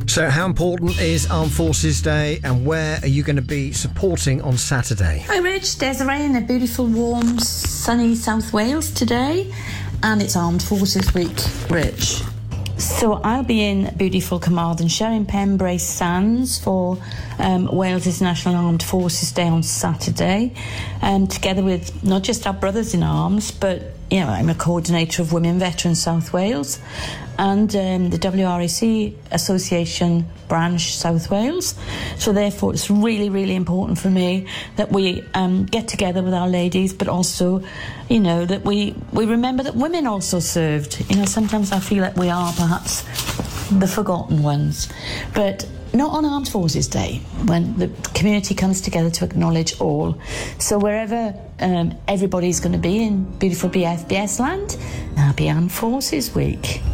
So how important is Armed Forces Day, and where are you going to be supporting on Saturday? Hi Rich, Desiree in a beautiful, warm, sunny South Wales today, and it's Armed Forces Week, Rich. So I'll be in beautiful Carmarthenshire in Pembrey Sands for Wales' National Armed Forces Day on Saturday, together with not just our brothers in arms, but I'm a coordinator of Women Veterans South Wales and the WRAC Association branch South Wales. So therefore it's really, really important for me that we get together with our ladies, but also, that we remember that women also served. Sometimes I feel like we are perhaps the forgotten ones. But not on Armed Forces Day, when the community comes together to acknowledge all. So wherever everybody's going to be in beautiful BFBS land, happy Armed Forces Week.